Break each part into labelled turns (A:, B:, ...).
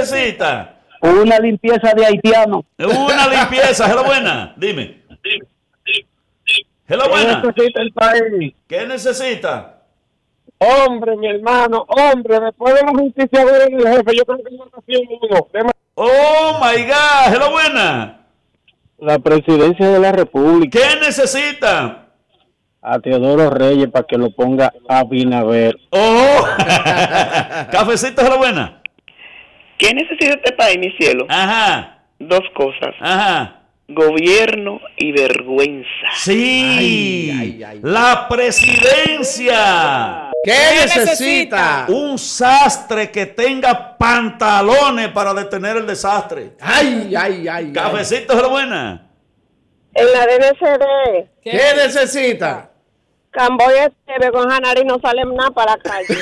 A: necesita?
B: Una limpieza de haitianos.
A: Una limpieza. Hello, buena. Dime. Hello, buena.
B: ¿Qué necesita el país?
A: ¿Qué necesita?
B: Hombre, mi hermano, hombre, después de la justicia en el jefe, yo creo que es una nación uno.
A: Oh, my God. Hello, buena.
B: La presidencia de la República.
A: ¿Qué necesita?
B: A Teodoro Reyes para que lo ponga a Binaver.
A: Oh. Cafecito, hello, buena.
C: ¿Qué necesita este país, mi cielo?
A: Ajá.
C: Dos cosas.
A: Ajá.
C: Gobierno y vergüenza.
A: Sí. La presidencia.
D: ¿Qué necesita?
A: Un sastre que tenga pantalones para detener el desastre.
D: Ay.
A: Cafecito, hello, buena.
E: En la DNCD,
D: ¿Qué necesita?
E: Camboya Esteve con Janari no sale nada para la calle.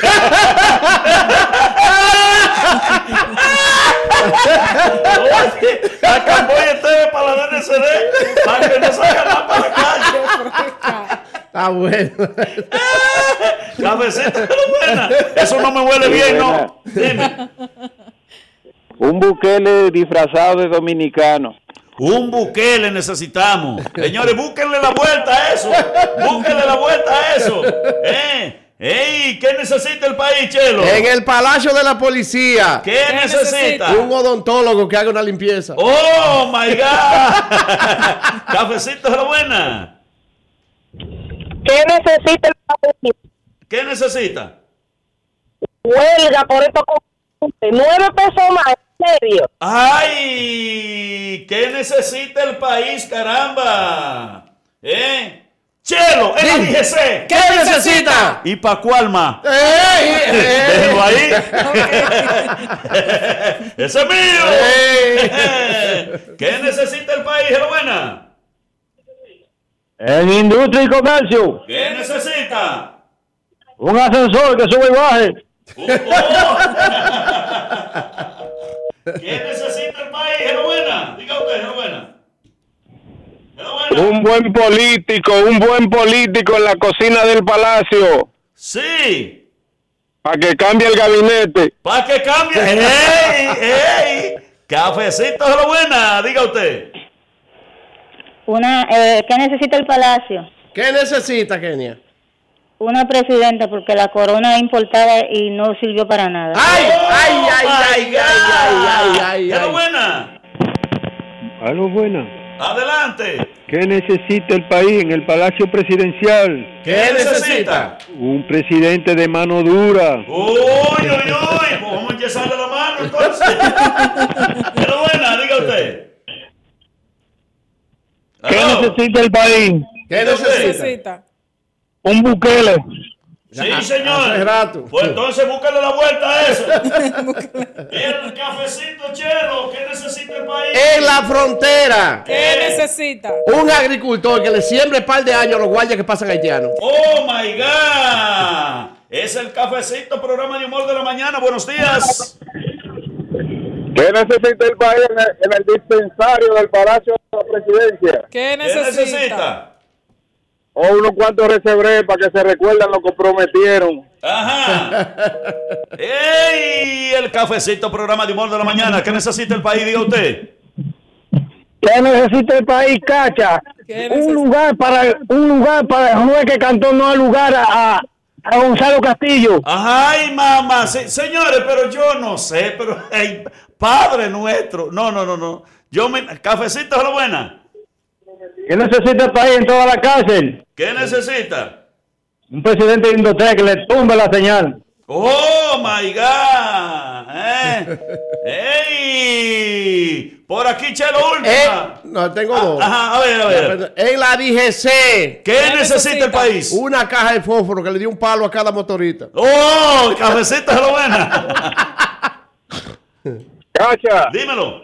A: A Camboya Esteve para la DNCD, para que no salga nada para la calle.
D: Está bueno.
A: Cafecito, hello, buena. Eso no me huele bien, ¿no? Dime.
B: Un Bukele disfrazado de dominicano.
A: Un Bukele necesitamos. Señores, búsquenle la vuelta a eso. Búsquenle la vuelta a eso. ¡Ey! ¿Qué necesita el país, Chelo?
D: En el Palacio de la Policía.
A: ¿Qué necesita?
D: Un odontólogo que haga una limpieza.
A: ¡Oh, my God! Cafecito, hello, buena.
E: ¿Qué necesita el país?
A: ¿Qué necesita?
E: Huelga por esto con 9 pesos más, en serio.
A: ¡Ay! ¿Qué necesita el país, caramba? Chelo, en la DGC.
D: ¿Qué necesita?
A: ¿Y para cuál más? Déjenlo ahí. ¡Ese es mío! ¿Qué necesita el país, hello, buena?
B: En industria y comercio,
A: ¿Qué necesita?
B: un ascensor que sube y baje.
A: ¿Qué necesita el país? ¿Es buena? Diga usted, ¿es buena?
B: Un buen político en la cocina del palacio.
A: Sí.
B: Para que cambie el gabinete.
A: Para que cambie. ¡Ey! Cafecito, ¿es buena? Diga usted.
F: ¿Qué necesita el palacio?
D: ¿Qué necesita, Kenia?
F: Una presidenta, porque la corona es importada y no sirvió para nada.
D: ¡Ay!
A: ¿Es buena?
B: Algo buena.
A: Adelante.
B: ¿Qué necesita el país en el Palacio Presidencial?
A: ¿Qué necesita?
B: Un presidente de mano dura.
A: Uy. Pues vamos a echarle la mano entonces. ¿Es buena? Diga usted.
B: ¿Qué necesita el país?
D: ¿Qué necesita?
B: Un Bukele.
A: Sí, señor.
D: Hace rato.
A: Pues entonces búscale la vuelta a eso. El cafecito, Chelo. ¿Qué necesita el país?
D: En la frontera.
G: ¿Qué necesita?
D: Un agricultor que le siembre par de años a los guardias que pasan haitianos.
A: ¡Oh, my God! Es el cafecito, programa de humor de la mañana. Buenos días.
B: ¿Qué necesita el país en el dispensario del Palacio de la Presidencia?
G: ¿Qué
A: ¿Qué necesita?
B: O unos cuantos resebrés para que se recuerden lo que prometieron.
A: Ajá. ¡Ey! El cafecito, programa de humor de la mañana. ¿Qué necesita el país? Diga usted.
B: ¿Qué necesita el país, Cacha? Un lugar para el juez que cantó, no al lugar a Gonzalo Castillo.
A: Ay, mamá. Sí, señores, pero yo no sé, pero hey, Padre nuestro. No. Cafecito, es lo buena.
B: ¿Qué necesita el país en toda la cárcel?
A: ¿Qué necesita?
B: Un presidente de Indotec que le tumbe la señal.
A: ¡Oh, my God! ¡Ey! Por aquí, Chelo, última.
D: No, tengo dos.
A: Ajá, a ver.
D: En la DGC.
A: ¿Qué necesita el país?
D: Una caja de fósforo que le dio un palo a cada motorista.
A: ¡Oh! Cafecito, es lo buena.
B: Cacha.
A: Dímelo.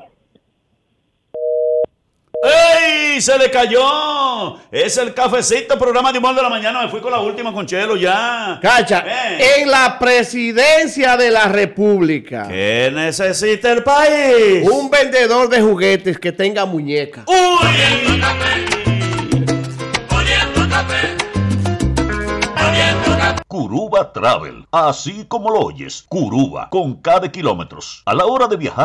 A: ¡Ey! Se le cayó. Es el cafecito, programa de humor de la mañana. Me fui con la última con Chelo ya.
D: Cacha, en la presidencia de la República.
A: ¿Qué necesita el país?
D: Un vendedor de juguetes que tenga muñeca.
A: ¡Uy!
H: Curuba Travel, así como lo oyes, Curuba, con K de kilómetros. A la hora de viajar